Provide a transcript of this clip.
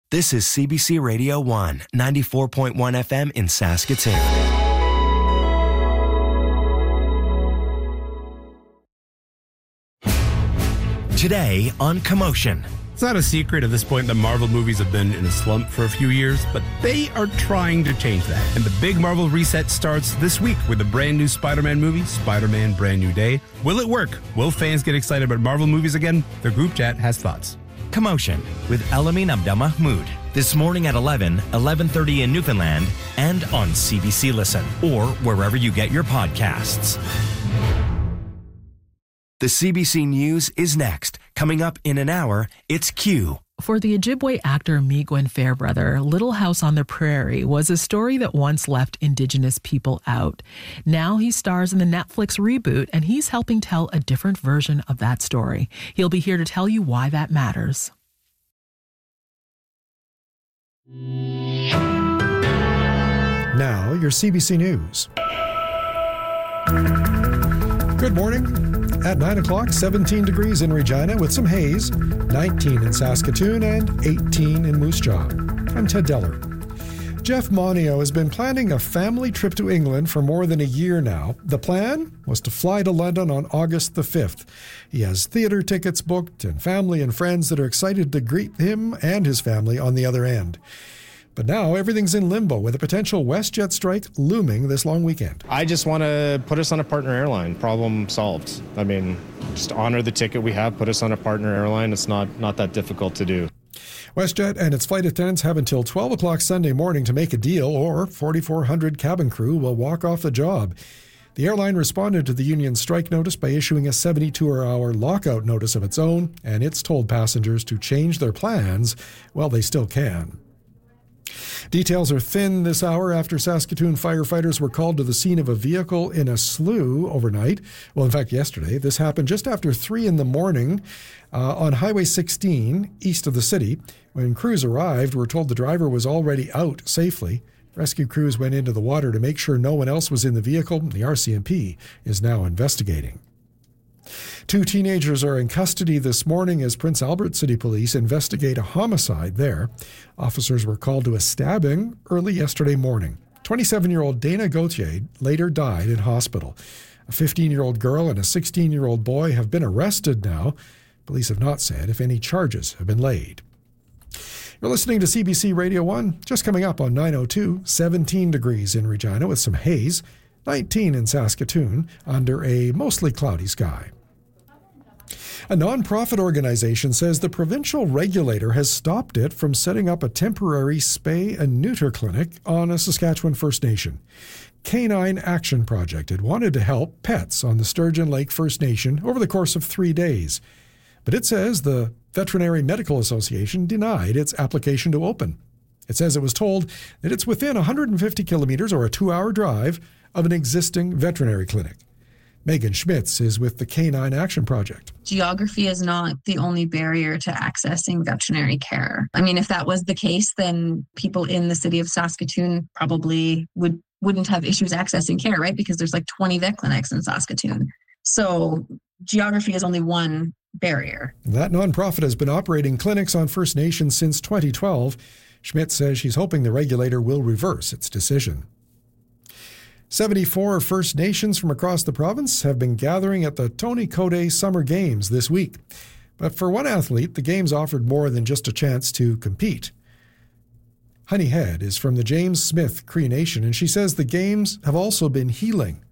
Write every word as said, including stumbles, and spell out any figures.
This is C B C Radio one, ninety-four point one F M in Saskatoon. Today on Commotion. It's not a secret at this point that Marvel movies have been in a slump for a few years, but they are trying to change that. And the big Marvel reset starts this week with a brand new Spider-Man movie, Spider-Man Brand New Day. Will it work? Will fans get excited about Marvel movies again? Their group chat has thoughts. Commotion with Elamin Abdelmahmoud. This morning at eleven, eleven thirty in Newfoundland, and on C B C Listen, or wherever you get your podcasts. The C B C News is next. Coming up in an hour, it's Q. For the Ojibwe actor Migwen Fairbrother, Little House on the Prairie was a story that once left Indigenous people out. Now he stars in the Netflix reboot, and he's helping tell a different version of that story. He'll be here to tell you why that matters. Now, your C B C News. Good morning. At nine o'clock, seventeen degrees in Regina with some haze, nineteen in Saskatoon, and eighteen in Moose Jaw. I'm Ted Deller. Jeff Monio has been planning a family trip to England for more than a year now. The plan was to fly to London on August the fifth. He has theater tickets booked and family and friends that are excited to greet him and his family on the other end. But now everything's in limbo with a potential WestJet strike looming this long weekend. I just want to put us on a partner airline. Problem solved. I mean, just honor the ticket we have, put us on a partner airline. It's not, not that difficult to do. WestJet and its flight attendants have until twelve o'clock Sunday morning to make a deal, or forty-four hundred cabin crew will walk off the job. The airline responded to the union's strike notice by issuing a seventy-two hour lockout notice of its own, and it's told passengers to change their plans while they still can. Details are thin this hour after Saskatoon firefighters were called to the scene of a vehicle in a slough overnight. Well, in fact, yesterday. This happened just after three in the morning uh, on Highway sixteen, east of the city. When crews arrived, we're told the driver was already out safely. Rescue crews went into the water to make sure no one else was in the vehicle. The R C M P is now investigating. Two teenagers are in custody this morning as Prince Albert City Police investigate a homicide there. Officers were called to a stabbing early yesterday morning. twenty-seven-year-old Dana Gauthier later died in hospital. A fifteen-year-old girl and a sixteen-year-old boy have been arrested now. Police have not said if any charges have been laid. You're listening to C B C Radio one, just coming up on nine oh two, seventeen degrees in Regina with some haze, nineteen in Saskatoon under a mostly cloudy sky. A nonprofit organization says the provincial regulator has stopped it from setting up a temporary spay and neuter clinic on a Saskatchewan First Nation. Canine Action Project had wanted to help pets on the Sturgeon Lake First Nation over the course of three days. But it says the Veterinary Medical Association denied its application to open. It says it was told that it's within one hundred fifty kilometers or a two-hour drive of an existing veterinary clinic. Megan Schmitz is with the Canine Action Project. Geography is not the only barrier to accessing veterinary care. I mean, if that was the case, then people in the city of Saskatoon probably would, wouldn't have issues accessing care, right? Because there's like twenty vet clinics in Saskatoon. So geography is only one barrier. That nonprofit has been operating clinics on First Nations since twenty twelve. Schmitz says she's hoping the regulator will reverse its decision. seventy-four First Nations from across the province have been gathering at the Tony Coday Summer Games this week. But for one athlete, the Games offered more than just a chance to compete. Honey Head is from the James Smith Cree Nation, and she says the Games have also been healing